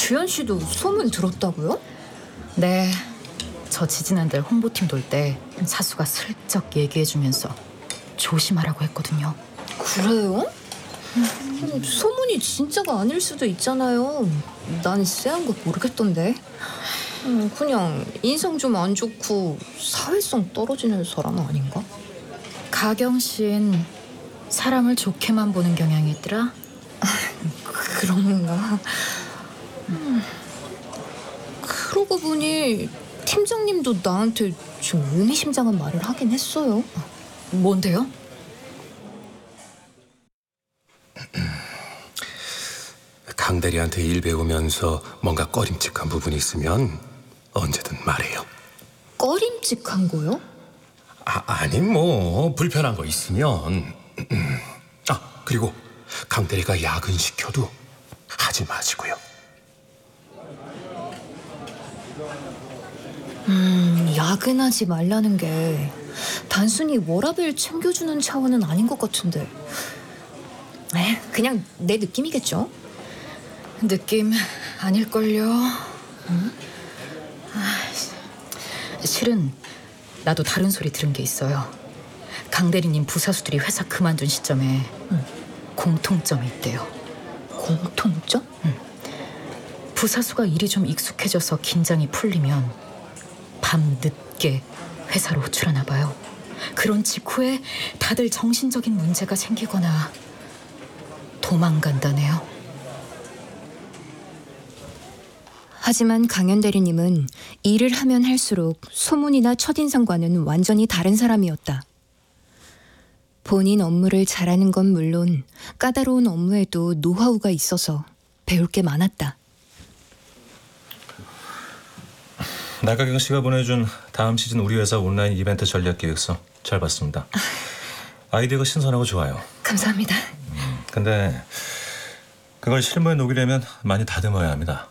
주연 씨도 소문 들었다고요? 네, 저 지지난달 홍보팀 돌 때 사수가 슬쩍 얘기해주면서 조심하라고 했거든요. 그래요? 소문이 진짜가 아닐 수도 있잖아요. 난 쎄한 거 모르겠던데. 그냥 인성 좀 안 좋고 사회성 떨어지는 사람 아닌가? 가경 씨는 사람을 좋게만 보는 경향이 있더라. 그런가? 그러고 보니 팀장님도 나한테 좀 의미심장한 말을 하긴 했어요. 뭔데요? 강 대리한테 일 배우면서 뭔가 꺼림칙한 부분이 있으면 언제든 말해요. 꺼림칙한 거요? 아니 뭐 불편한 거 있으면. 그리고 강 대리가 야근시켜도 하지 마시고요. 야근하지 말라는 게 단순히 워라밸 챙겨주는 차원은 아닌 것 같은데. 그냥 내 느낌이겠죠? 느낌 아닐걸요. 실은 나도 다른 소리 들은 게 있어요. 강 대리님 부사수들이 회사 그만둔 시점에 공통점이 있대요. 공통점? 부사수가 일이 좀 익숙해져서 긴장이 풀리면 밤 늦게 회사로 호출하나 봐요. 그런 직후에 다들 정신적인 문제가 생기거나 도망간다네요. 하지만 강현 대리님은 일을 하면 할수록 소문이나 첫인상과는 완전히 다른 사람이었다. 본인 업무를 잘하는 건 물론 까다로운 업무에도 노하우가 있어서 배울 게 많았다. 나가경 씨가 보내준 다음 시즌 우리 회사 온라인 이벤트 전략 기획서 잘 봤습니다. 아이디어가 신선하고 좋아요. 감사합니다. 근데 그걸 실무에 녹이려면 많이 다듬어야 합니다.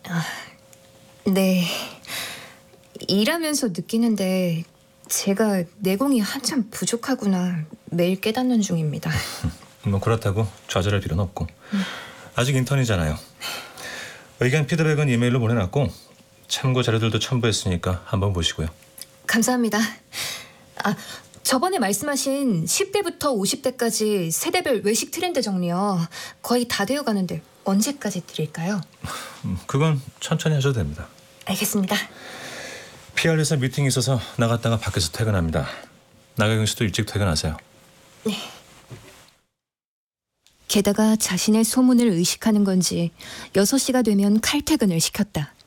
네. 일하면서 느끼는데 제가 내공이 한참 부족하구나 매일 깨닫는 중입니다. 뭐 그렇다고 좌절할 필요는 없고. 아직 인턴이잖아요. 의견 피드백은 이메일로 보내놨고 참고 자료들도 첨부했으니까 한번 보시고요. 감사합니다. 저번에 말씀하신 10대부터 50대까지 세대별 외식 트렌드 정리요. 거의 다 되어 가는데 언제까지 드릴까요? 그건 천천히 하셔도 됩니다. 알겠습니다. PR 회사 미팅이 있어서 나갔다가 밖에서 퇴근합니다. 나가경 씨도 일찍 퇴근하세요. 네. 게다가 자신의 소문을 의식하는 건지 6시가 되면 칼퇴근을 시켰다.